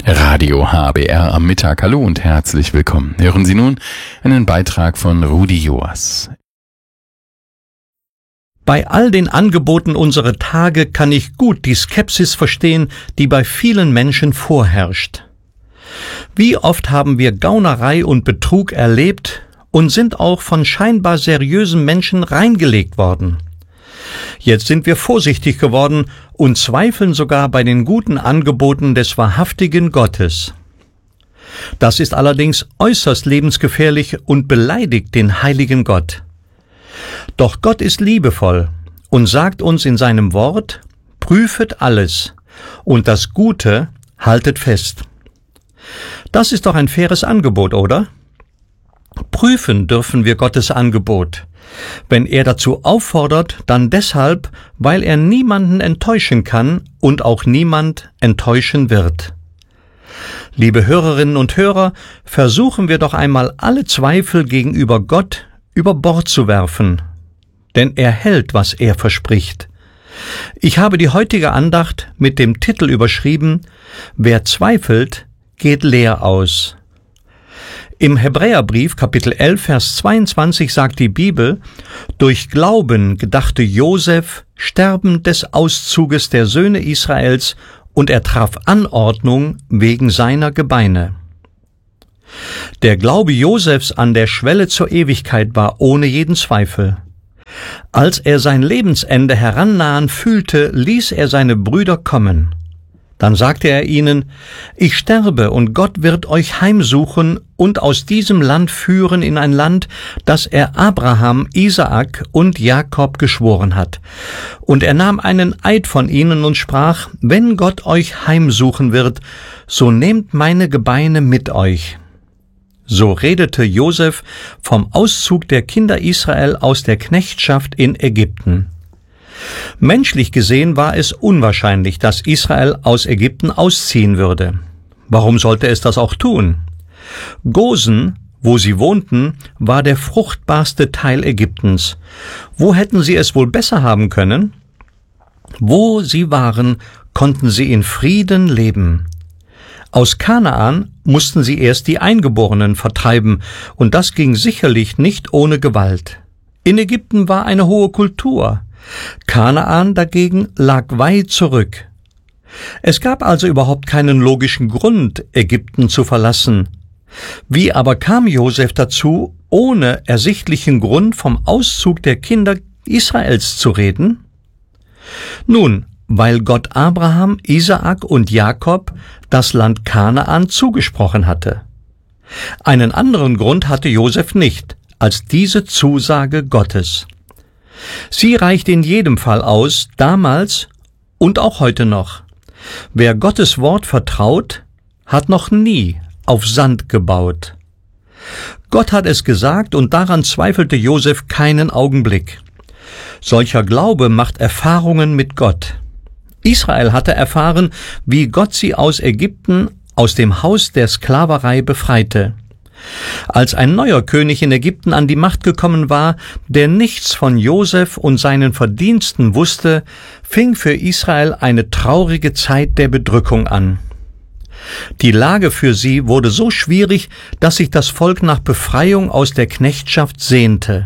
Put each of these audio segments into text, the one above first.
Radio HBR am Mittag. Hallo und herzlich willkommen. Hören Sie nun einen Beitrag von Rudi Joas. Bei all den Angeboten unserer Tage kann ich gut die Skepsis verstehen, die bei vielen Menschen vorherrscht. Wie oft haben wir Gaunerei und Betrug erlebt und sind auch von scheinbar seriösen Menschen reingelegt worden. Jetzt sind wir vorsichtig geworden und zweifeln sogar bei den guten Angeboten des wahrhaftigen Gottes. Das ist allerdings äußerst lebensgefährlich und beleidigt den heiligen Gott. Doch Gott ist liebevoll und sagt uns in seinem Wort: Prüfet alles und das Gute haltet fest. Das ist doch ein faires Angebot, oder? Prüfen dürfen wir Gottes Angebot. Wenn er dazu auffordert, dann deshalb, weil er niemanden enttäuschen kann und auch niemand enttäuschen wird. Liebe Hörerinnen und Hörer, versuchen wir doch einmal alle Zweifel gegenüber Gott über Bord zu werfen, denn er hält, was er verspricht. Ich habe die heutige Andacht mit dem Titel überschrieben: Wer zweifelt, geht leer aus. Im Hebräerbrief, Kapitel 11, Vers 22 sagt die Bibel: Durch Glauben gedachte Josef Sterben des Auszuges der Söhne Israels, und er traf Anordnung wegen seiner Gebeine. Der Glaube Josefs an der Schwelle zur Ewigkeit war ohne jeden Zweifel. Als er sein Lebensende herannahen fühlte, ließ er seine Brüder kommen. Dann sagte er ihnen: Ich sterbe, und Gott wird euch heimsuchen und aus diesem Land führen in ein Land, das er Abraham, Isaak und Jakob geschworen hat. Und er nahm einen Eid von ihnen und sprach: Wenn Gott euch heimsuchen wird, so nehmt meine Gebeine mit euch. So redete Josef vom Auszug der Kinder Israel aus der Knechtschaft in Ägypten. Menschlich gesehen war es unwahrscheinlich, dass Israel aus Ägypten ausziehen würde. Warum sollte es das auch tun? Gosen, wo sie wohnten, war der fruchtbarste Teil Ägyptens. Wo hätten sie es wohl besser haben können? Wo sie waren, konnten sie in Frieden leben. Aus Kanaan mussten sie erst die Eingeborenen vertreiben, und das ging sicherlich nicht ohne Gewalt. In Ägypten war eine hohe Kultur. Kanaan dagegen lag weit zurück. Es gab also überhaupt keinen logischen Grund, Ägypten zu verlassen. Wie aber kam Josef dazu, ohne ersichtlichen Grund vom Auszug der Kinder Israels zu reden? Nun, weil Gott Abraham, Isaak und Jakob das Land Kanaan zugesprochen hatte. Einen anderen Grund hatte Josef nicht als diese Zusage Gottes. Sie reicht in jedem Fall aus, damals und auch heute noch. Wer Gottes Wort vertraut, hat noch nie auf Sand gebaut. Gott hat es gesagt, und daran zweifelte Josef keinen Augenblick. Solcher Glaube macht Erfahrungen mit Gott. Israel hatte erfahren, wie Gott sie aus Ägypten, aus dem Haus der Sklaverei befreite. Als ein neuer König in Ägypten an die Macht gekommen war, der nichts von Josef und seinen Verdiensten wusste, fing für Israel eine traurige Zeit der Bedrückung an. Die Lage für sie wurde so schwierig, dass sich das Volk nach Befreiung aus der Knechtschaft sehnte.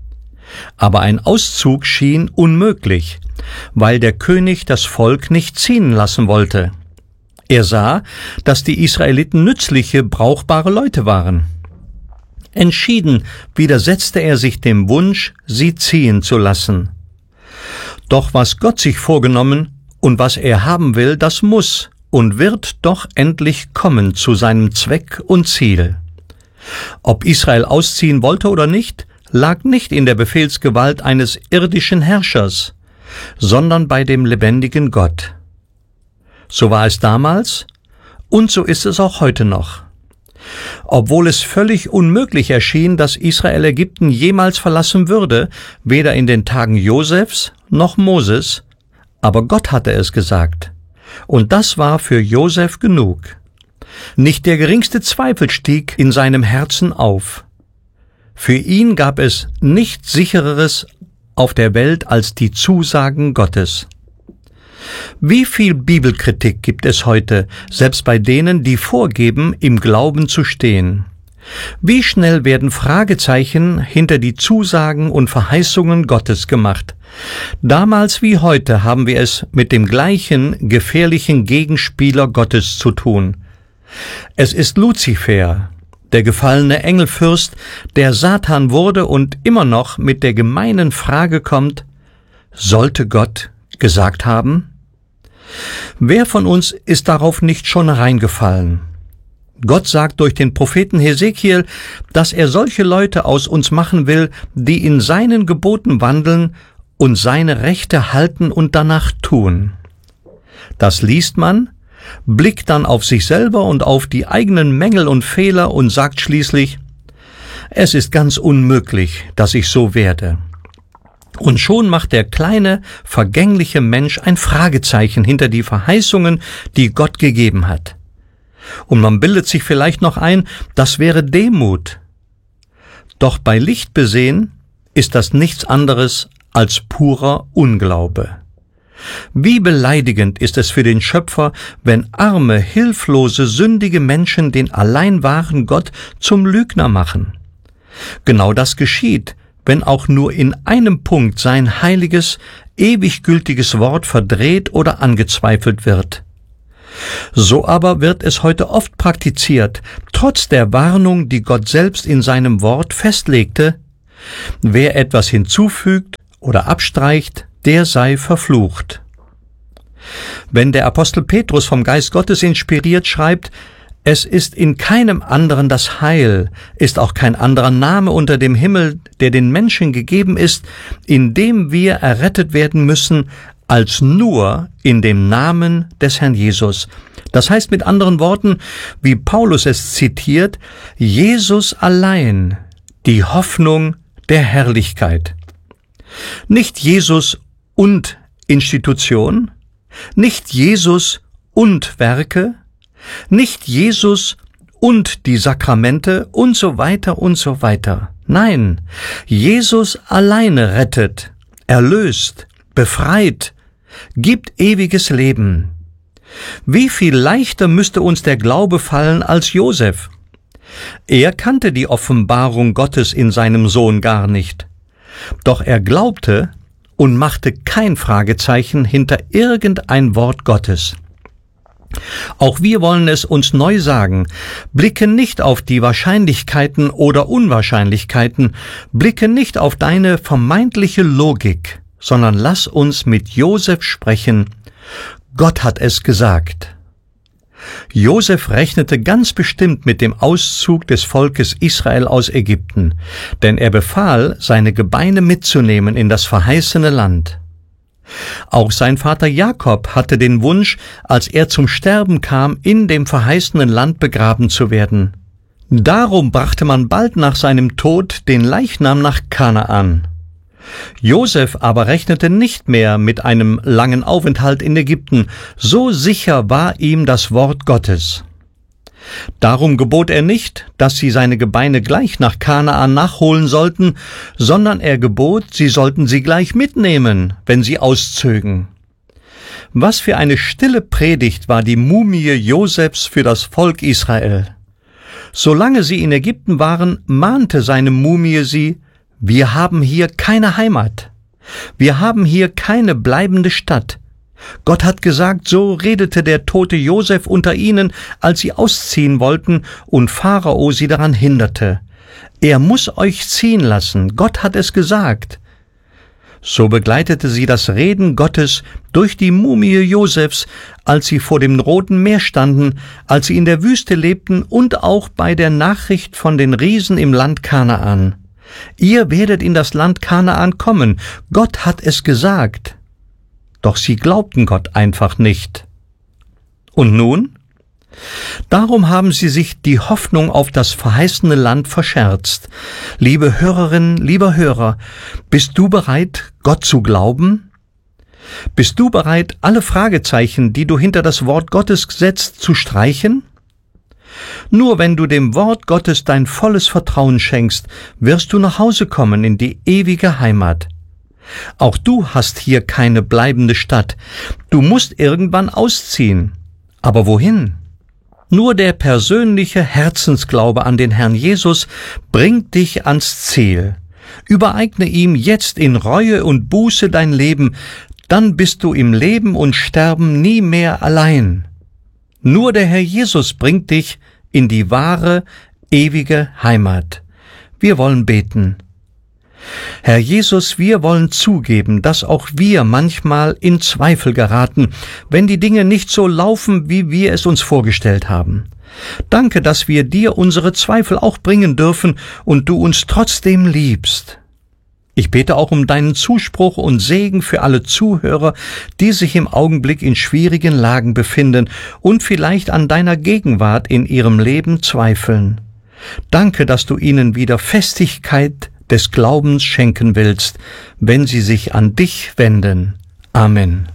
Aber ein Auszug schien unmöglich, weil der König das Volk nicht ziehen lassen wollte. Er sah, dass die Israeliten nützliche, brauchbare Leute waren. Entschieden widersetzte er sich dem Wunsch, sie ziehen zu lassen. Doch was Gott sich vorgenommen und was er haben will, das muss und wird doch endlich kommen zu seinem Zweck und Ziel. Ob Israel ausziehen wollte oder nicht, lag nicht in der Befehlsgewalt eines irdischen Herrschers, sondern bei dem lebendigen Gott. So war es damals und so ist es auch heute noch. Obwohl es völlig unmöglich erschien, dass Israel Ägypten jemals verlassen würde, weder in den Tagen Josefs noch Moses, aber Gott hatte es gesagt. Und das war für Josef genug. Nicht der geringste Zweifel stieg in seinem Herzen auf. Für ihn gab es nichts Sichereres auf der Welt als die Zusagen Gottes. Wie viel Bibelkritik gibt es heute, selbst bei denen, die vorgeben, im Glauben zu stehen? Wie schnell werden Fragezeichen hinter die Zusagen und Verheißungen Gottes gemacht? Damals wie heute haben wir es mit dem gleichen gefährlichen Gegenspieler Gottes zu tun. Es ist Luzifer, der gefallene Engelfürst, der Satan wurde und immer noch mit der gemeinen Frage kommt: Sollte Gott gesagt haben? Wer von uns ist darauf nicht schon reingefallen? Gott sagt durch den Propheten Hesekiel, dass er solche Leute aus uns machen will, die in seinen Geboten wandeln und seine Rechte halten und danach tun. Das liest man, blickt dann auf sich selber und auf die eigenen Mängel und Fehler und sagt schließlich: Es ist ganz unmöglich, dass ich so werde. Und schon macht der kleine, vergängliche Mensch ein Fragezeichen hinter die Verheißungen, die Gott gegeben hat. Und man bildet sich vielleicht noch ein, das wäre Demut. Doch bei Licht besehen ist das nichts anderes als purer Unglaube. Wie beleidigend ist es für den Schöpfer, wenn arme, hilflose, sündige Menschen den allein wahren Gott zum Lügner machen. Genau das geschieht, wenn auch nur in einem Punkt sein heiliges, ewig gültiges Wort verdreht oder angezweifelt wird. So aber wird es heute oft praktiziert, trotz der Warnung, die Gott selbst in seinem Wort festlegte: Wer etwas hinzufügt oder abstreicht, der sei verflucht. Wenn der Apostel Petrus vom Geist Gottes inspiriert schreibt: Es ist in keinem anderen das Heil, ist auch kein anderer Name unter dem Himmel, der den Menschen gegeben ist, in dem wir errettet werden müssen, als nur in dem Namen des Herrn Jesus. Das heißt mit anderen Worten, wie Paulus es zitiert: Jesus allein, die Hoffnung der Herrlichkeit. Nicht Jesus und Institution, nicht Jesus und Werke, nicht Jesus und die Sakramente und so weiter und so weiter. Nein, Jesus alleine rettet, erlöst, befreit, gibt ewiges Leben. Wie viel leichter müsste uns der Glaube fallen als Josef? Er kannte die Offenbarung Gottes in seinem Sohn gar nicht. Doch er glaubte und machte kein Fragezeichen hinter irgendein Wort Gottes. Auch wir wollen es uns neu sagen: Blicke nicht auf die Wahrscheinlichkeiten oder Unwahrscheinlichkeiten, blicke nicht auf deine vermeintliche Logik, sondern lass uns mit Josef sprechen. Gott hat es gesagt. Josef rechnete ganz bestimmt mit dem Auszug des Volkes Israel aus Ägypten, denn er befahl, seine Gebeine mitzunehmen in das verheißene Land. Auch sein Vater Jakob hatte den Wunsch, als er zum Sterben kam, in dem verheißenen Land begraben zu werden. Darum brachte man bald nach seinem Tod den Leichnam nach Kanaan. Josef aber rechnete nicht mehr mit einem langen Aufenthalt in Ägypten, so sicher war ihm das Wort Gottes. Darum gebot er nicht, dass sie seine Gebeine gleich nach Kanaan nachholen sollten, sondern er gebot, sie sollten sie gleich mitnehmen, wenn sie auszögen. Was für eine stille Predigt war die Mumie Josefs für das Volk Israel. Solange sie in Ägypten waren, mahnte seine Mumie sie: Wir haben hier keine Heimat. Wir haben hier keine bleibende Stadt. Gott hat gesagt, so redete der tote Josef unter ihnen, als sie ausziehen wollten und Pharao sie daran hinderte. Er muss euch ziehen lassen. Gott hat es gesagt. So begleitete sie das Reden Gottes durch die Mumie Josefs, als sie vor dem Roten Meer standen, als sie in der Wüste lebten und auch bei der Nachricht von den Riesen im Land Kanaan. Ihr werdet in das Land Kanaan kommen. Gott hat es gesagt. Doch sie glaubten Gott einfach nicht. Und nun? Darum haben sie sich die Hoffnung auf das verheißene Land verscherzt. Liebe Hörerin, lieber Hörer, bist du bereit, Gott zu glauben? Bist du bereit, alle Fragezeichen, die du hinter das Wort Gottes setzt, zu streichen? Nur wenn du dem Wort Gottes dein volles Vertrauen schenkst, wirst du nach Hause kommen in die ewige Heimat. Auch du hast hier keine bleibende Stadt. Du musst irgendwann ausziehen. Aber wohin? Nur der persönliche Herzensglaube an den Herrn Jesus bringt dich ans Ziel. Übereigne ihm jetzt in Reue und Buße dein Leben, dann bist du im Leben und Sterben nie mehr allein. Nur der Herr Jesus bringt dich in die wahre, ewige Heimat. Wir wollen beten. Herr Jesus, wir wollen zugeben, dass auch wir manchmal in Zweifel geraten, wenn die Dinge nicht so laufen, wie wir es uns vorgestellt haben. Danke, dass wir dir unsere Zweifel auch bringen dürfen und du uns trotzdem liebst. Ich bete auch um deinen Zuspruch und Segen für alle Zuhörer, die sich im Augenblick in schwierigen Lagen befinden und vielleicht an deiner Gegenwart in ihrem Leben zweifeln. Danke, dass du ihnen wieder Festigkeit des Glaubens schenken willst, wenn sie sich an dich wenden. Amen.